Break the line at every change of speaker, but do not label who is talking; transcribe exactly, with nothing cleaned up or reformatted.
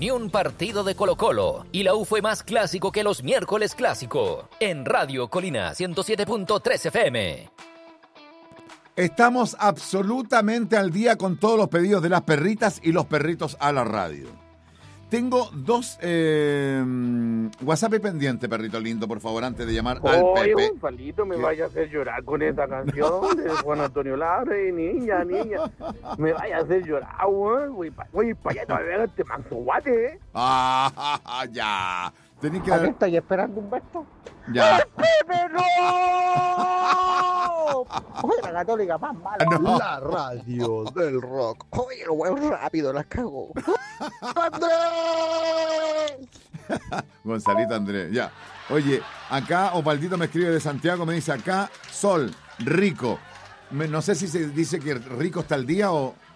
ni un partido de Colo-Colo. Y la U fue más clásico que los miércoles clásico. En Radio Colina ciento siete punto tres F M.
Estamos absolutamente al día con todos los pedidos de las perritas y los perritos a la radio. Tengo dos eh, WhatsApp pendiente, perrito lindo, por favor, antes de llamar al
Oye,
Pepe.
Gonzalito, me
¿Qué?
vaya a hacer llorar con esta canción de Juan Antonio Lara, y niña, niña. Me vaya a hacer llorar, güey. Oye, para allá te va a este manso guate, ¿eh?
Ah, ya. Tenés que
¿A qué
dar...
estáis esperando, Humberto?
Ya.
¡El Pepe, no! Oye, la Católica más mala.
No.
La radio del rock. Oye, el huevo rápido la cago. ¡Andrés!
Gonzalito Andrés, ya. Oye, acá Opaldito me escribe de Santiago, me dice acá, sol, rico. Me- no sé si se dice que rico está el día o